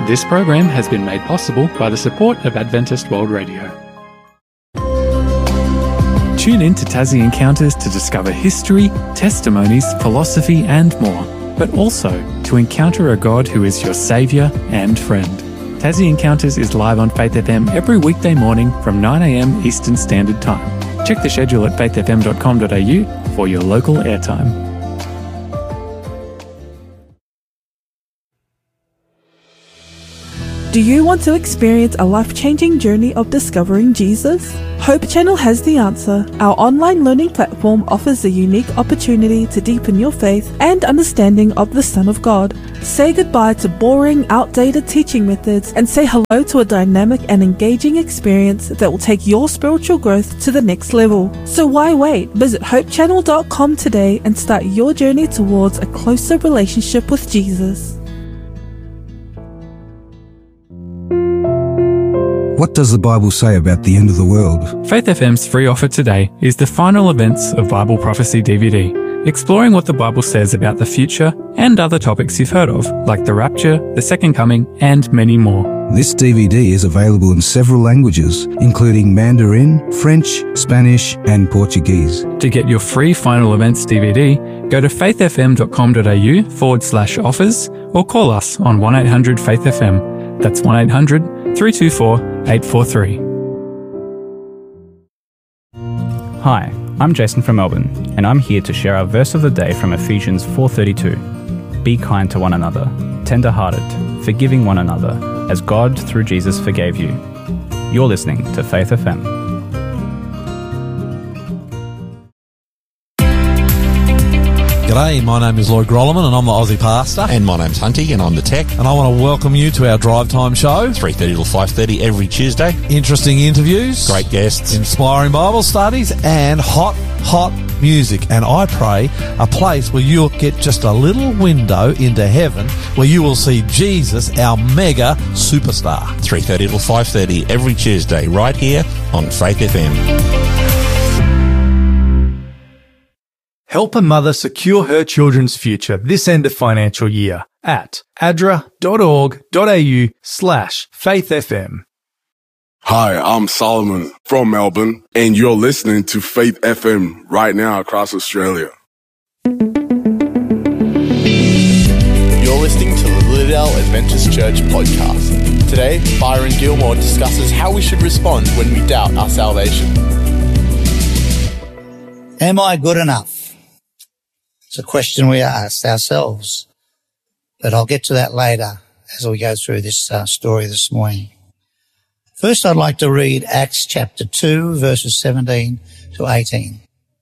This program has been made possible by the support of Adventist World Radio. Tune in to Tassie Encounters to discover history, testimonies, philosophy and more, but also to encounter a God who is your saviour and friend. Tassie Encounters is live on Faith FM every weekday morning from 9 a.m. Eastern Standard Time. Check the schedule at faithfm.com.au for your local airtime. Do you want to experience a life-changing journey of discovering Jesus? Hope Channel has the answer. Our online learning platform offers a unique opportunity to deepen your faith and understanding of the Son of God. Say goodbye to boring, outdated teaching methods and say hello to a dynamic and engaging experience that will take your spiritual growth to the next level. So why wait? Visit hopechannel.com today and start your journey towards a closer relationship with Jesus. What does the Bible say about the end of the world? Faith FM's free offer today is the final events of Bible Prophecy DVD, exploring what the Bible says about the future and other topics you've heard of, like the rapture, the second coming, and many more. This DVD is available in several languages, including Mandarin, French, Spanish, and Portuguese. To get your free final events DVD, go to faithfm.com.au/offers or call us on 1-800-FAITH-FM. That's 1-800-324-843. Hi, I'm Jason from Melbourne, and I'm here to share our verse of the day from Ephesians 4:32. Be kind to one another, tender-hearted, forgiving one another, as God through Jesus forgave you. You're listening to Faith FM. G'day, my name is Lloyd Grolleman and I'm the Aussie Pastor. And my name's Hunty and I'm the Tech. And I want to welcome you to our Drive Time show. 3:30 till 5:30 every Tuesday. Interesting interviews. Great guests. Inspiring Bible studies and hot music. And I pray a place where you'll get just a little window into heaven where you will see Jesus, our mega superstar. 3:30 till 5:30 every Tuesday right here on Faith FM. Help a mother secure her children's future this end of financial year at adra.org.au/faithfm. Hi, I'm Solomon from Melbourne, and you're listening to Faith FM right now across Australia. You're listening to the Liddell Adventist Church podcast. Today, Byron Gilmore discusses how we should respond when we doubt our salvation. Am I good enough? It's a question we ask ourselves, but I'll get to that later as we go through this story this morning. First, I'd like to read Acts chapter 2, verses 17 to 18.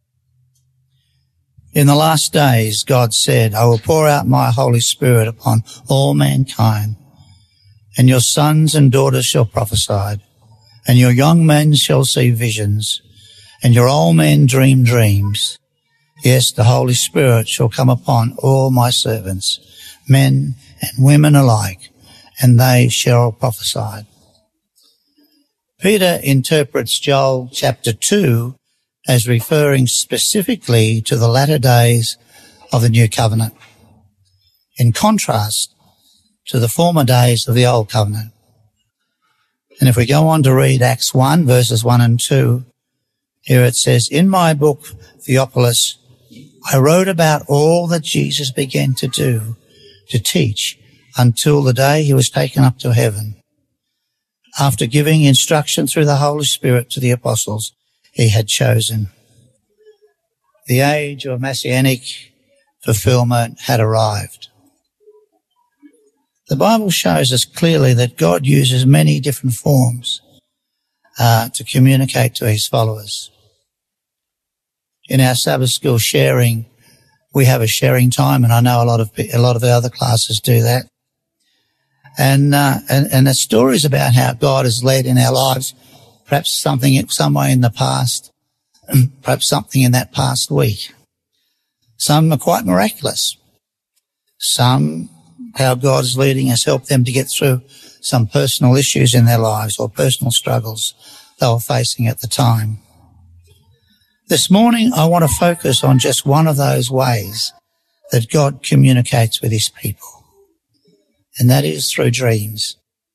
In the last days, God said, I will pour out my Holy Spirit upon all mankind, and your sons and daughters shall prophesy, and your young men shall see visions, and your old men dream dreams. Yes, the Holy Spirit shall come upon all my servants, men and women alike, and they shall prophesy. Peter interprets Joel chapter 2 as referring specifically to the latter days of the New Covenant, in contrast to the former days of the Old Covenant. And if we go on to read Acts 1, verses 1 and 2, here it says, in my book, Theophilus, I wrote about all that Jesus began to do, to teach, until the day he was taken up to heaven. After giving instruction through the Holy Spirit to the apostles he had chosen. The age of messianic fulfillment had arrived. The Bible shows us clearly that God uses many different forms to communicate to his followers. In our Sabbath school sharing, we have a sharing time, and I know a lot of the other classes do that. And the stories about how God has led in our lives, perhaps something some way in the past, perhaps something in that past week. Some are quite miraculous. Some, how God is leading us, help them to get through some personal issues in their lives or personal struggles they were facing at the time. This morning, I want to focus on just one of those ways that God communicates with his people. and that is through dreams.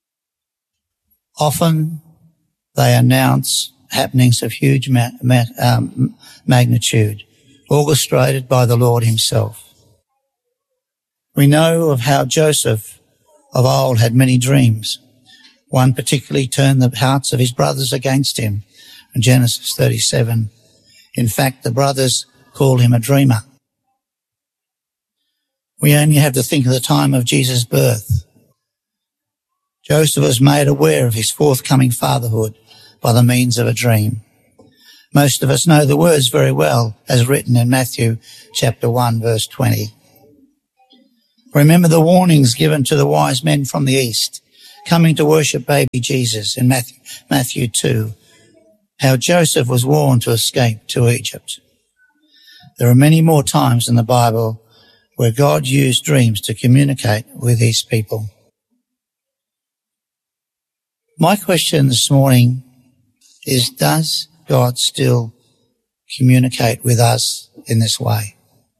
Often they announce happenings of huge magnitude, orchestrated by the Lord himself. We know of how Joseph of old had many dreams. One particularly turned the hearts of his brothers against him in Genesis 37. In fact, the brothers called him a dreamer. We only have to think of the time of Jesus' birth. Joseph was made aware of his forthcoming fatherhood by the means of a dream. Most of us know the words very well, as written in Matthew chapter 1, verse 20. Remember the warnings given to the wise men from the east, coming to worship baby Jesus in Matthew 2, how Joseph was warned to escape to Egypt. There are many more times in the Bible where God used dreams to communicate with his people. My question this morning is, does God still communicate with us in this way?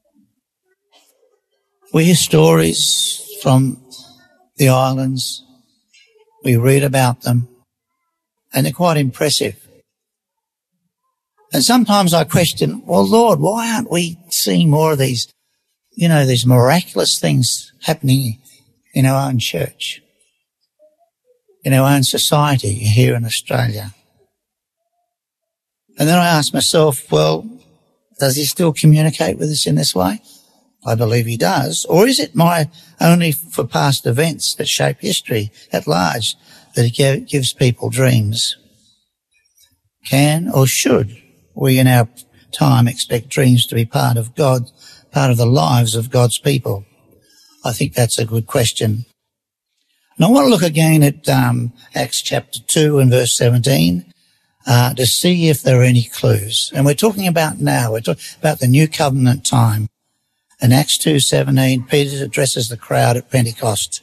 We hear stories from the islands. We read about them, and they're quite impressive. And sometimes I question, well, Lord, why aren't we seeing more of these, these miraculous things happening in our own church, in our own society here in Australia? And then I ask myself, well, does he still communicate with us in this way? I believe he does. Or is it only for past events that shape history at large that he gives people dreams? Can or should we in our time expect dreams to be part of the lives of God's people? I think that's a good question. And I want to look again at Acts chapter 2 and verse 17 to see if there are any clues. And we're talking about now. We're talking about the New Covenant time. In Acts 2:17, Peter addresses the crowd at Pentecost.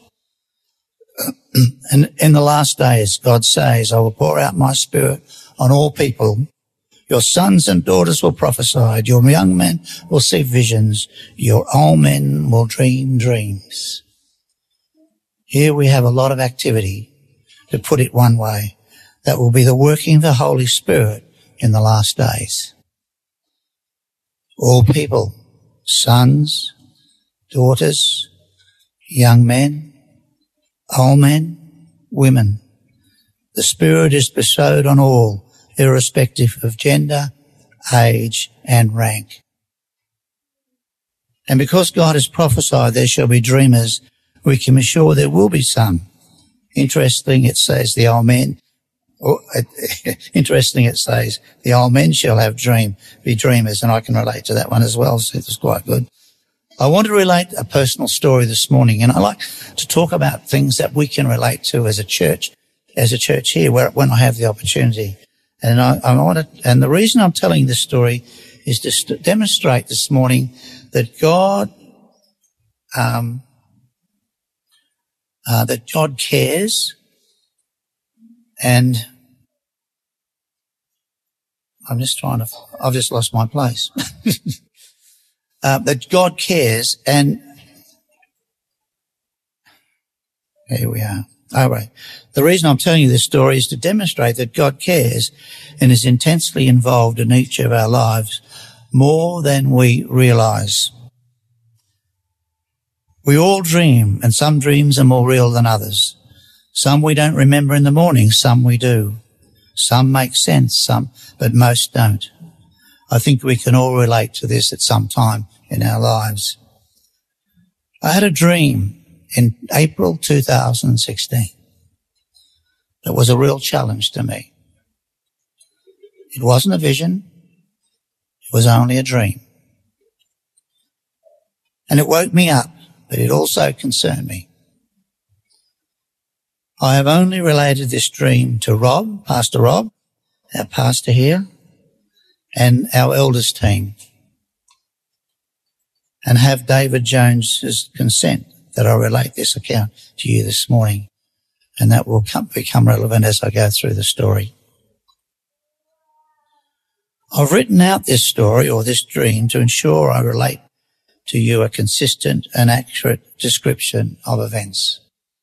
And in the last days, God says, I will pour out my Spirit on all people. Your sons and daughters will prophesy. Your young men will see visions. Your old men will dream dreams. Here we have a lot of activity, to put it one way, that will be the working of the Holy Spirit in the last days. All people, sons, daughters, young men, old men, women. The Spirit is bestowed on all, irrespective of gender, age, and rank. And because God has prophesied there shall be dreamers, we can be sure there will be some. Interesting, it says the old men shall be dreamers, and I can relate to that one as well, so it's quite good. I want to relate a personal story this morning, and I like to talk about things that we can relate to as a church here, when I have the opportunity. And and the reason I'm telling this story is to demonstrate this morning that God cares, and I've just lost my place. That God cares, and here we are. All right. The reason I'm telling you this story is to demonstrate that God cares and is intensely involved in each of our lives more than we realize. We all dream, and some dreams are more real than others. Some we don't remember in the morning, some we do. Some make sense, but most don't. I think we can all relate to this at some time in our lives. I had a dream in April 2016. It was a real challenge to me. It wasn't a vision. It was only a dream. And it woke me up, but it also concerned me. I have only related this dream to Pastor Rob, our pastor here, and our elders team, and have David Jones's consent that I relate this account to you this morning, and that will become relevant as I go through the story. I've written out this story or this dream to ensure I relate to you a consistent and accurate description of events.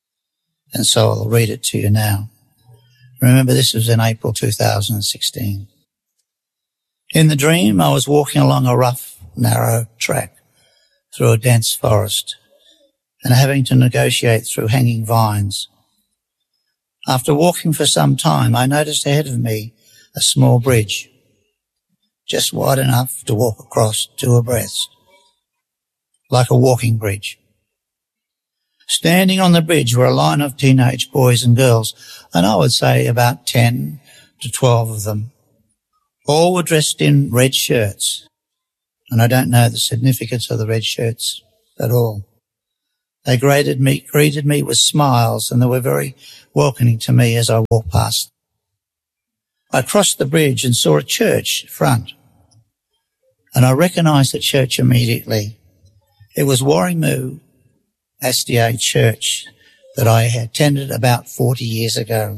and so I'll read it to you now. Remember, this was in April 2016. In the dream, I was walking along a rough, narrow track through a dense forest and having to negotiate through hanging vines. After walking for some time, I noticed ahead of me a small bridge, just wide enough to walk across two abreast, like a walking bridge. Standing on the bridge were a line of teenage boys and girls, and I would say about 10 to 12 of them. All were dressed in red shirts, and I don't know the significance of the red shirts at all. They greeted me with smiles, and they were very welcoming to me as I walked past. I crossed the bridge and saw a church front, and I recognised the church immediately. It was Warrimoo SDA Church that I had attended about 40 years ago.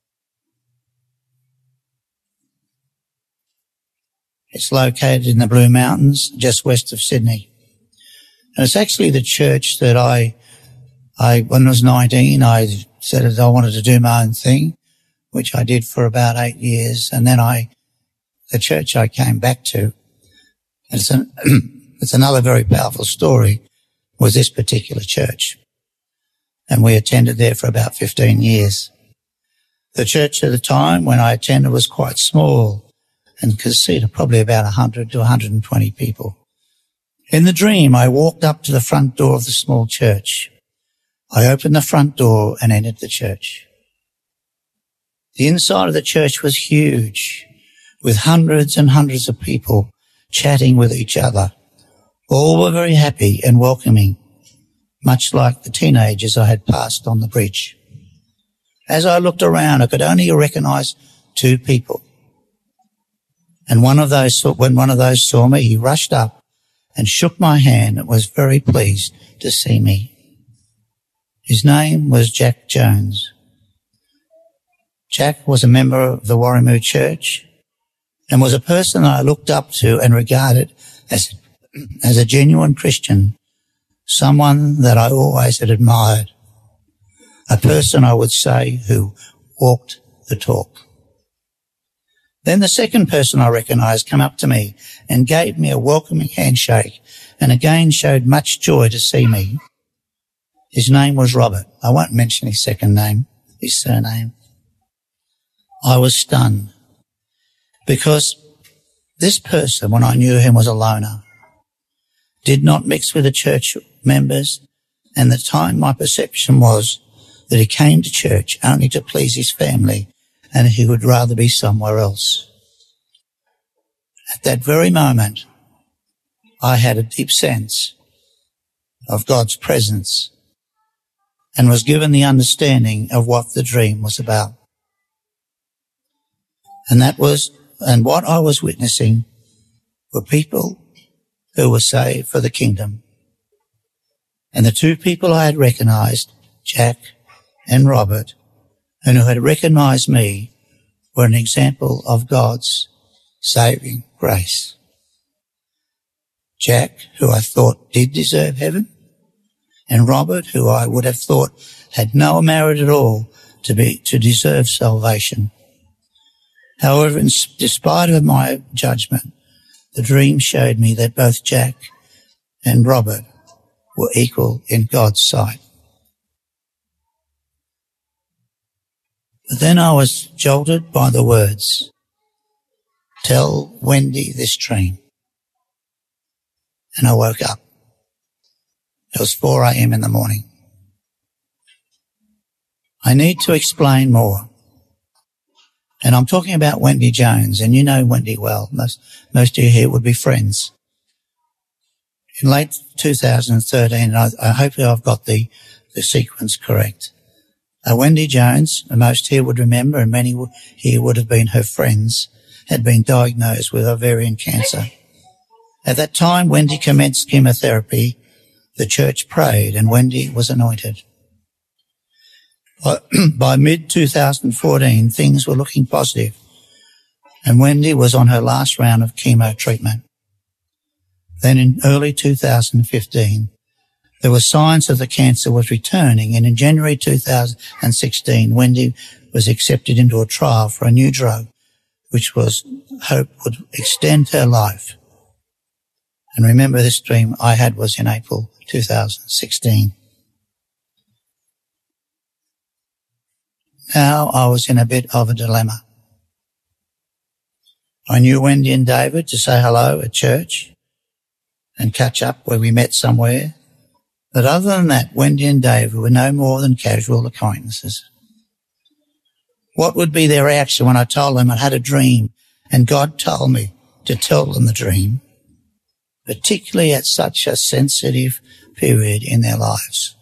It's located in the Blue Mountains, just west of Sydney. And it's actually the church that I when I was 19, I said that I wanted to do my own thing, which I did for about 8 years. And then the church I came back to, and it's another very powerful story, was this particular church. And we attended there for about 15 years. The church at the time when I attended was quite small and could seat probably about 100 to 120 people. In the dream, I walked up to the front door of the small church. I opened the front door and entered the church. The inside of the church was huge, with hundreds and hundreds of people chatting with each other. All were very happy and welcoming, much like the teenagers I had passed on the bridge. As I looked around, I could only recognise two people. And when one of those saw me, he rushed up and shook my hand and was very pleased to see me. His name was Jack Jones. Jack was a member of the Warrimoo Church and was a person I looked up to and regarded as a genuine Christian, someone that I always had admired, a person I would say who walked the talk. Then the second person I recognised came up to me and gave me a welcoming handshake and again showed much joy to see me. His name was Robert. I won't mention his his surname. I was stunned because this person, when I knew him, was a loner, did not mix with the church members, and at the time my perception was that he came to church only to please his family and he would rather be somewhere else. At that very moment, I had a deep sense of God's presence and was given the understanding of what the dream was about. And what I was witnessing were people who were saved for the kingdom. And the two people I had recognised, Jack and Robert, and who had recognised me, were an example of God's saving grace. Jack, who I thought did deserve heaven, and Robert, who I would have thought had no merit at all to deserve salvation. However, despite of my judgment, the dream showed me that both Jack and Robert were equal in God's sight. But then I was jolted by the words, "Tell Wendy this dream." And I woke up. It was 4 a.m. in the morning. I need to explain more. And I'm talking about Wendy Jones, and you know Wendy well. Most of you here would be friends. In late 2013, and I hope I've got the sequence correct. Wendy Jones, most here would remember, and many here would have been her friends, had been diagnosed with ovarian cancer. At that time, Wendy commenced chemotherapy. The church prayed, and Wendy was anointed. By mid-2014, things were looking positive, and Wendy was on her last round of chemo treatment. Then in early 2015, There were signs that the cancer was returning, and in January 2016, Wendy was accepted into a trial for a new drug, which was hoped would extend her life. And remember, this dream I had was in April 2016. Now I was in a bit of a dilemma. I knew Wendy and David to say hello at church and catch up where we met somewhere. But other than that, Wendy and David were no more than casual acquaintances. What would be their reaction when I told them I had a dream and God told me to tell them the dream, particularly at such a sensitive period in their lives?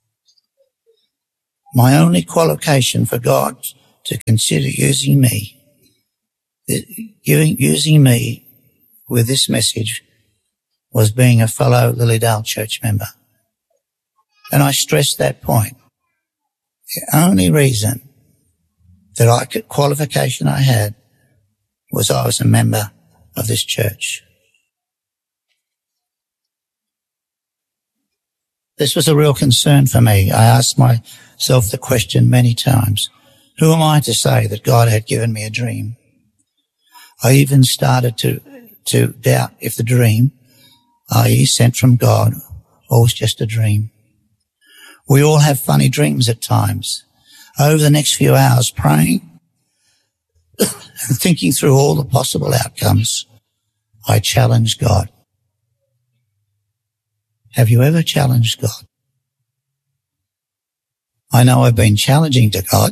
My only qualification for God to consider using me with this message was being a fellow Lilydale Church member. And I stressed that point. The only reason qualification I had was I was a member of this church. This was a real concern for me. I asked myself the question many times, who am I to say that God had given me a dream? I even started to doubt if the dream, i.e. sent from God, or was just a dream. We all have funny dreams at times. Over the next few hours, praying and thinking through all the possible outcomes, I challenged God. Have you ever challenged God? I know I've been challenging to God.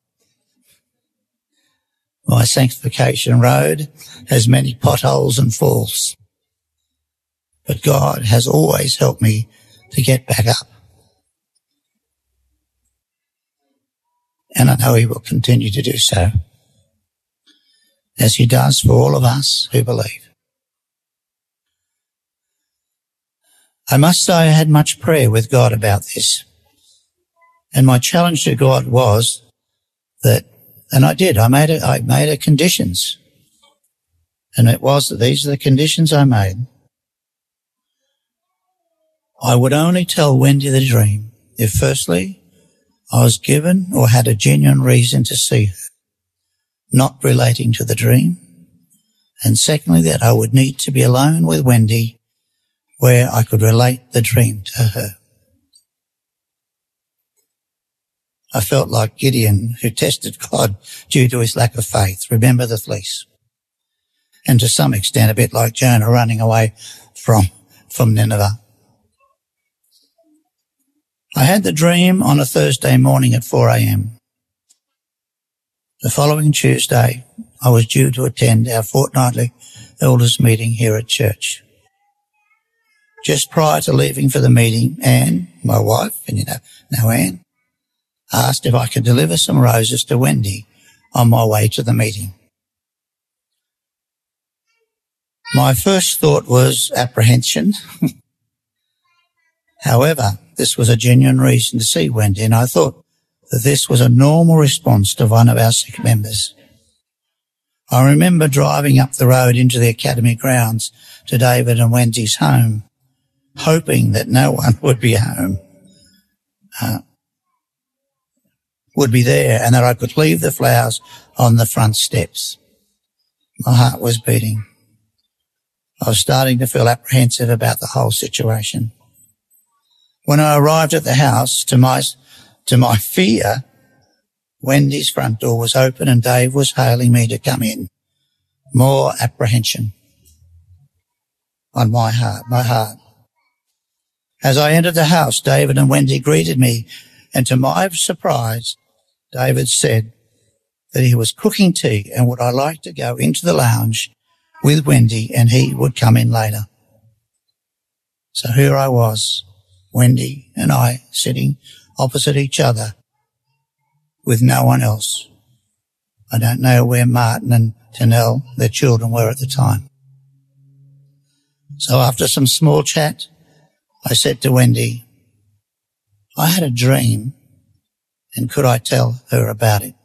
My sanctification road has many potholes and falls, but God has always helped me to get back up. And I know he will continue to do so, as he does for all of us who believe. I must say I had much prayer with God about this. And my challenge to God was that, and I did, I made a conditions. And it was that these are the conditions I made. I would only tell Wendy the dream if firstly I was given or had a genuine reason to see her, not relating to the dream. And secondly, that I would need to be alone with Wendy where I could relate the dream to her. I felt like Gideon, who tested God due to his lack of faith. Remember the fleece. And to some extent, a bit like Jonah running away from Nineveh. I had the dream on a Thursday morning at 4 a.m. The following Tuesday, I was due to attend our fortnightly elders meeting here at church. Just prior to leaving for the meeting, Anne, my wife, and you know Anne, asked if I could deliver some roses to Wendy on my way to the meeting. My first thought was apprehension. However, this was a genuine reason to see Wendy, and I thought that this was a normal response to one of our sick members. I remember driving up the road into the academy grounds to David and Wendy's home, hoping that no one would be home, would be there, and that I could leave the flowers on the front steps. My heart was beating. I was starting to feel apprehensive about the whole situation. When I arrived at the house, to my fear, Wendy's front door was open and Dave was hailing me to come in. More apprehension on my heart. As I entered the house, David and Wendy greeted me, and to my surprise, David said that he was cooking tea and would I like to go into the lounge with Wendy and he would come in later. So here I was, Wendy and I sitting opposite each other with no one else. I don't know where Martin and Tanel, their children, were at the time. So after some small chat, I said to Wendy, I had a dream and could I tell her about it?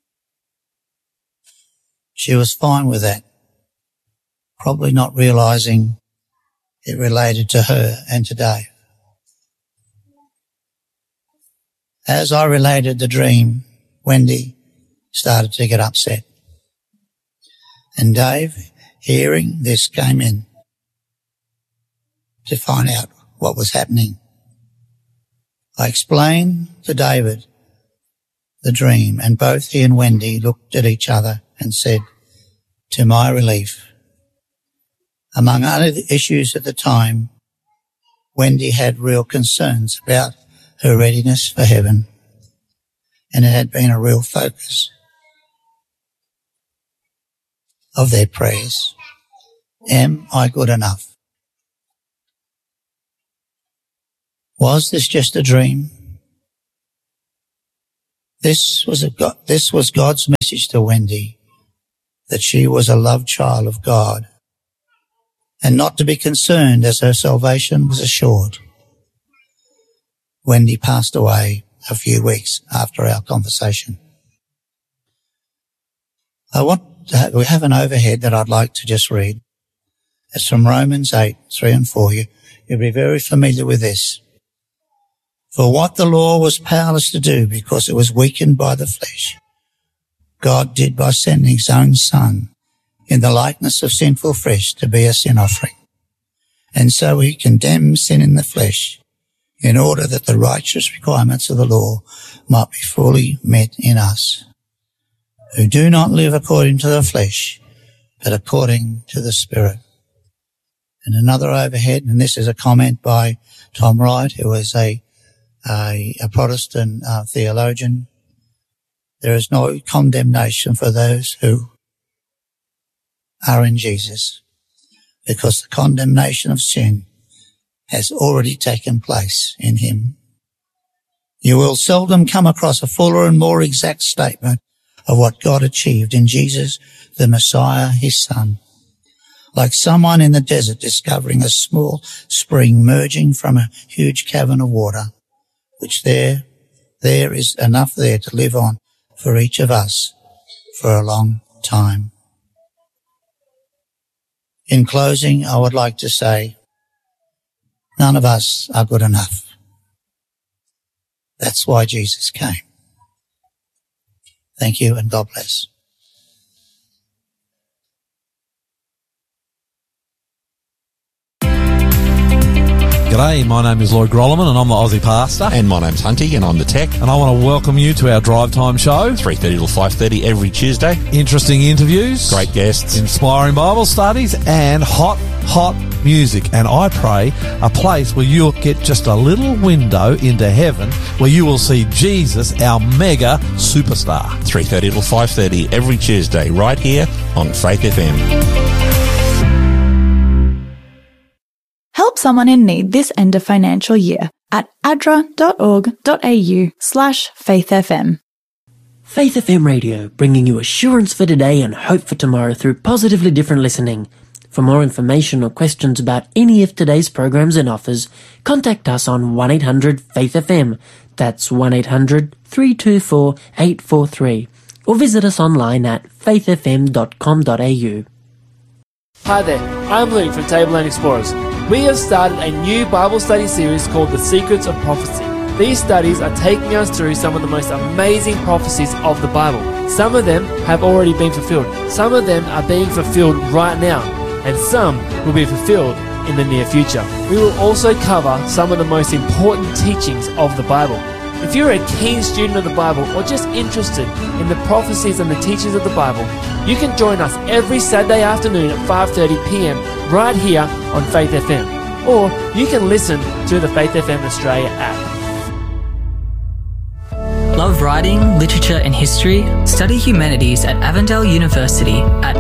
She was fine with that, probably not realising it related to her and to Dave. As I related the dream, Wendy started to get upset. And Dave, hearing this, came in to find out what was happening. I explained to David the dream, and both he and Wendy looked at each other and said, to my relief. Among other issues at the time, Wendy had real concerns about her readiness for heaven, and it had been a real focus of their prayers. Am I good enough? Was this just a dream? This was God's message to Wendy, that she was a loved child of God and not to be concerned as her salvation was assured. Wendy passed away a few weeks after our conversation. We have an overhead that I'd like to just read. It's from Romans 8, 3 and 4. You'll be very familiar with this. For what the law was powerless to do because it was weakened by the flesh, God did by sending his own Son in the likeness of sinful flesh to be a sin offering. And so he condemned sin in the flesh in order that the righteous requirements of the law might be fully met in us, who do not live according to the flesh, but according to the Spirit. And another overhead, and this is a comment by Tom Wright, who is a Protestant theologian. There is no condemnation for those who are in Jesus, because the condemnation of sin has already taken place in him. You will seldom come across a fuller and more exact statement of what God achieved in Jesus, the Messiah, his Son. Like someone in the desert discovering a small spring merging from a huge cavern of water, which there is enough there to live on for each of us for a long time. In closing, I would like to say, none of us are good enough. That's why Jesus came. Thank you and God bless. G'day, my name is Lloyd Grolleman and I'm the Aussie Pastor. And my name's Hunty and I'm the Tech. And I want to welcome you to our Drive Time show. 3:30 till 5:30 every Tuesday. Interesting interviews. Great guests. Inspiring Bible studies and hot music. And I pray a place where you'll get just a little window into heaven where you will see Jesus, our mega superstar. 3:30 till 5:30 every Tuesday right here on Faith FM. Help someone in need this end of financial year at adra.org.au/faithfm. Faith FM Radio, bringing you assurance for today and hope for tomorrow through positively different listening. For more information or questions about any of today's programs and offers, contact us on 1-800-FAITH-FM. That's 1-800-324-843. Or visit us online at faithfm.com.au. Hi there, I'm Luke from Tableland Explorers. We have started a new Bible study series called The Secrets of Prophecy. These studies are taking us through some of the most amazing prophecies of the Bible. Some of them have already been fulfilled. Some of them are being fulfilled right now. And some will be fulfilled in the near future. We will also cover some of the most important teachings of the Bible. If you're a keen student of the Bible or just interested in the prophecies and the teachings of the Bible, you can join us every Saturday afternoon at 5:30 p.m. right here on Faith FM. Or you can listen to the Faith FM Australia app. Love writing, literature and history? Study humanities at Avondale University at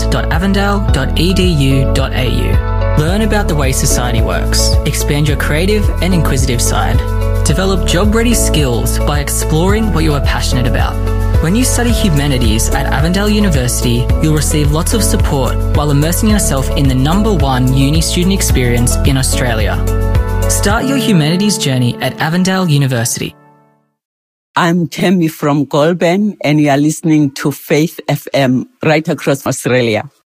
arts.avondale.edu.au. Learn about the way society works. Expand your creative and inquisitive side. Develop job-ready skills by exploring what you are passionate about. When you study humanities at Avondale University, you'll receive lots of support while immersing yourself in the #1 uni student experience in Australia. Start your humanities journey at Avondale University. I'm Tammy from Goulburn and you are listening to Faith FM right across Australia.